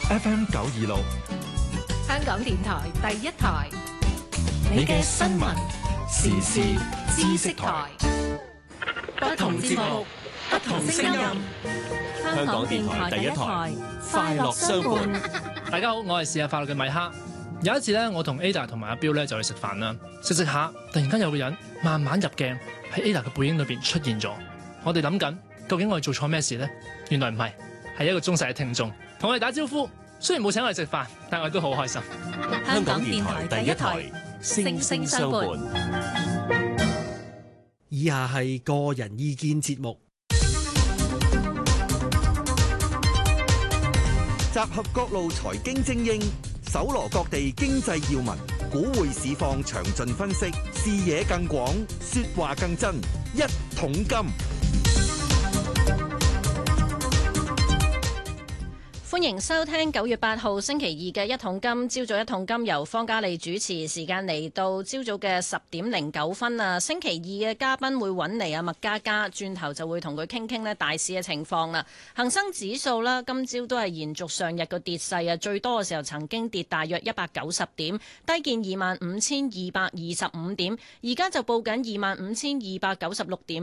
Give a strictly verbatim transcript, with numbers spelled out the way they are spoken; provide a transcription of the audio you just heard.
F M 九二六， 香港電台第一台， 你嘅新聞時事知識台， 不同節目，不同聲音。 香港電台第一台，快樂相伴。 大家好，我係試下法律嘅米哈。有一次咧，我同 Ada 同埋阿彪咧就去食飯啦，食食下，突然間有個人慢慢入鏡喺 Ada 嘅背影裏邊出現咗。我哋諗緊，究竟我哋做錯咩事呢？原來唔係，係一個忠實嘅聽眾同我哋打招呼。雖然冇請我哋食飯，但我哋都好開心。 香港電台第一台，聲聲相伴。 以下係個人意見節目， 集合各路財經精英，搜羅各地經濟要聞，股匯市況詳盡分析，視野更廣，說話更真。一桶金， 歡迎收聽九月八號星期二嘅一桶金。朝早一桶金由方嘉利主持，時間嚟到朝早嘅十點零九分啊。星期二嘅嘉賓會揾嚟啊麥嘉嘉，轉頭就會同佢傾傾呢大市嘅情況啦。恒生指數啦，今朝都係延續上日個跌勢啊，最多嘅時候曾經跌大約一百九十點，低見二萬五千二百二十五點，而家就報緊二萬五千二百九十六點。